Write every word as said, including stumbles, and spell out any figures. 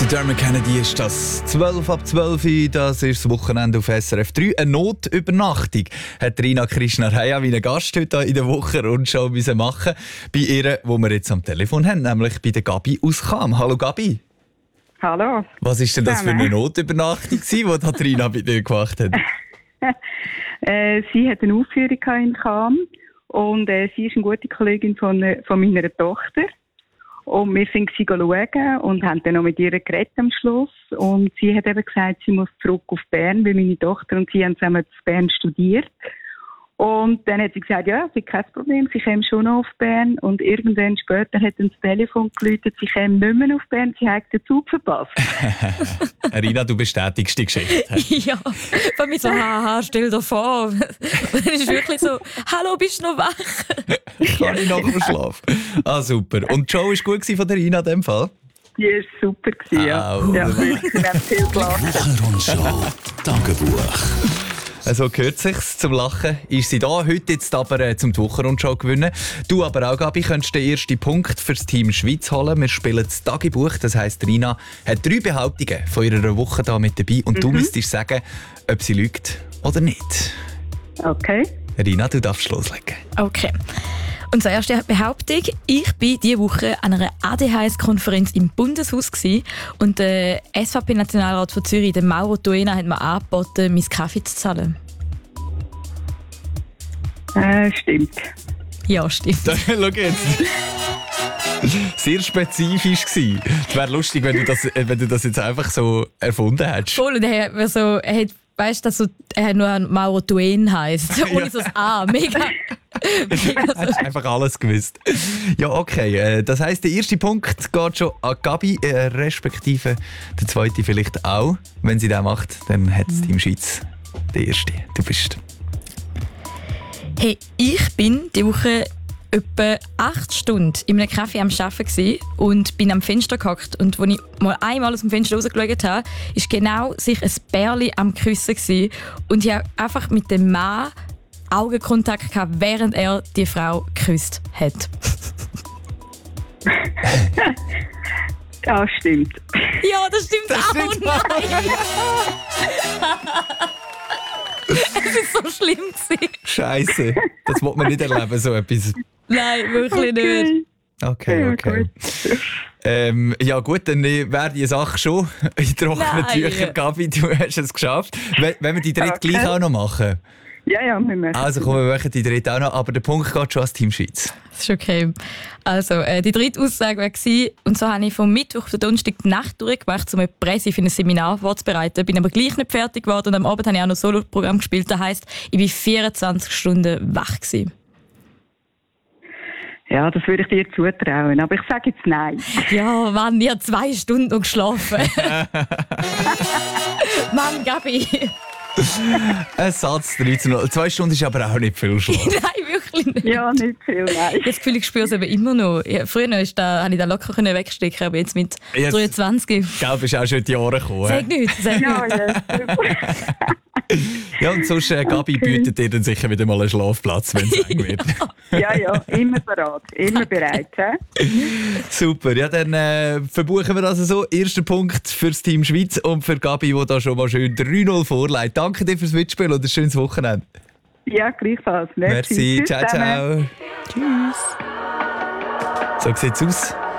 Dermot Kennedy ist das. zwölf ab zwölf, das ist das Wochenende auf S R F drei. Eine Notübernachtung hat Rina Krishnaraya wie einen Gast heute in der Wochenrundschau müssen machen. Bei ihr, wo wir jetzt am Telefon haben, nämlich bei der Gabi aus Cham. Hallo Gabi. Hallo. Was ist denn das für eine Notübernachtung, die Rina bei dir gemacht hat? äh, sie hat eine Aufführung in Cham und äh, sie ist eine gute Kollegin von, von meiner Tochter. Und wir sind sie schauen und haben dann noch mit ihr geredet am Schluss. Und sie hat eben gesagt, sie muss zurück auf Bern, weil meine Tochter und sie haben zusammen in Bern studiert. Und dann hat sie gesagt, ja, sie hat kein Problem, sie käme schon noch auf Bern. Und irgendwann später hat dann das Telefon geläutet, sie käme nicht mehr auf Bern, sie hat den Zug verpasst. Rina, du bestätigst die Geschichte. Ja, bei mir so, haha, stell dir vor. Und dann ist wirklich so, hallo, bist du noch wach? Kann ich noch verschlafen? Ah, super. Und die Show war gut von der Rina in dem Fall? Die war super, ja. Oh, ja, wir haben viel gelacht. Wochenrundschau Tagebuch. Also gehört sich's, zum Lachen ist sie da. Heute jetzt aber äh, zum Wochenrundschau gewinnen. Du aber auch, Gabi, könntest den ersten Punkt fürs Team Schweiz holen. Wir spielen das Tagebuch, das heisst, Rina hat drei Behauptungen von ihrer Woche da mit dabei und mhm. du müsstest sagen, ob sie lügt oder nicht. Okay. Rina, du darfst loslegen. Okay. Unsere erste Behauptung: Ich war diese Woche an einer A D H S-Konferenz im Bundeshaus gewesen, und der S V P-Nationalrat von Zürich, der Mauro Tuena, hat mir angeboten, meinen Kaffee zu zahlen. Äh, stimmt. Ja, stimmt. Schau jetzt. Sehr spezifisch gewesen. Es wäre lustig, wenn du, das, wenn du das jetzt einfach so erfunden hättest. Voll, und er hat mir so, er hat, weißt du, dass er nur Mauro Tuena heisst, ohne ja. so das A. Mega. Du hast einfach alles gewusst. Ja, okay. Äh, das heisst, der erste Punkt geht schon an Gabi, äh, respektive der zweite vielleicht auch. Wenn sie das macht, dann hat das Team Schweiz den ersten. Du bist. Hey, ich bin diese Woche etwa acht Stunden in einem Café am Arbeiten und bin am Fenster gehockt. Und als ich mal einmal aus dem Fenster rausgeschaut habe, war genau sich ein Bärli am Küssen gewesen. Und ich habe einfach mit dem Mann Augenkontakt gehabt, während er die Frau geküsst hat. Ja, stimmt. Ja, das stimmt das auch. Stimmt Nein. Es ist so schlimm gewesen. Scheisse. Das will man nicht erleben, so etwas. Nein, wirklich Okay. nicht. Okay, okay. Ähm, ja gut, dann wäre die Sache schon in trockenen Nein. Tüchern. Gabi, du hast es geschafft. Wenn wenn wir die dritte Okay. gleich auch noch machen? Ja, ja, wir machen. Also kommen wir machen die dritte auch noch, aber der Punkt geht schon als Team Schweiz. Das ist okay. Also, äh, die dritte Aussage war, und so habe ich vom Mittwoch auf den Donnerstag die Nacht durchgemacht, um eine Presse für ein Seminar vorzubereiten. Bin aber gleich nicht fertig geworden und am Abend habe ich auch noch ein Solo-Programm gespielt. Das heisst, ich war vierundzwanzig Stunden wach gewesen. Ja, das würde ich dir zutrauen, aber ich sage jetzt nein. Ja, Mann, ich habe zwei Stunden noch geschlafen. Mann, Gabi. Ein Satz drei zu null. Zwei Stunden ist aber auch nicht viel Schlaf. Nein, wirklich nicht. Ja, nicht viel, nein. Ich habe das Gefühl, ich spüre es eben immer noch. Ja, früher ist da, habe ich da locker wegstecken, aber jetzt mit Jetzt- dreiundzwanzig. Gell, bist auch schon in die Jahre gekommen. Sag nichts, sag Ja, nichts. ja, super. Ja, und sonst, äh, Gabi, Okay. bietet dir dann sicher wieder mal einen Schlafplatz, wenn es eng wird. Ja, ja, immer bereit, immer bereit. He? Super, ja, dann äh, verbuchen wir das so. Erster Punkt fürs Team Schweiz und für Gabi, die da schon mal schön drei null vorlegt. Danke dir fürs Mitspielen und ein schönes Wochenende. Ja, gleichfalls. Merci, Merci, Tschüss ciao, zusammen. ciao. Tschüss. So sieht's aus.